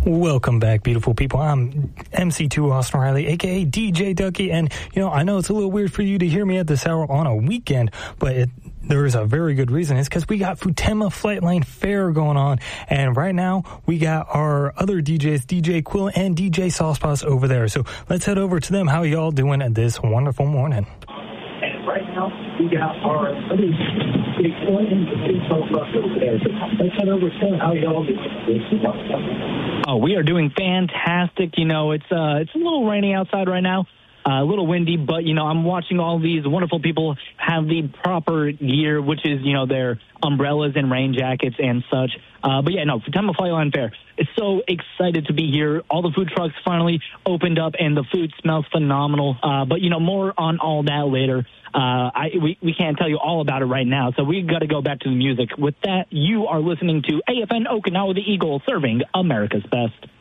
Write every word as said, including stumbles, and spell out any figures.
Welcome back, beautiful people. I'm M C two Austin Riley, a k a. D J Ducky, and, you know, I know it's a little weird for you to hear me at this hour on a weekend, but it, there is a very good reason. It's because we got Futema Flightline Fair going on, and right now we got our other D Js, D J Quill and D J Saucepaws over there. So let's head over to them. How y'all doing at this wonderful morning? And right now we got our other D J Quill and D J Saucepaws over there. So let's head over to them. How y'all doing? Oh, we are doing fantastic. You know, it's uh, it's a little rainy outside right now. Uh, a little windy, but, you know, I'm watching all these wonderful people have the proper gear, which is, you know, their umbrellas and rain jackets and such. Uh, but, yeah, no, Futema Flightline Fair. It's so excited to be here. All the food trucks finally opened up, and the food smells phenomenal. Uh, but, you know, more on all that later. Uh, I, we, we can't tell you all about it right now, so we've got to go back to the music. With that, you are listening to A F N Okinawa the Eagle, serving America's best.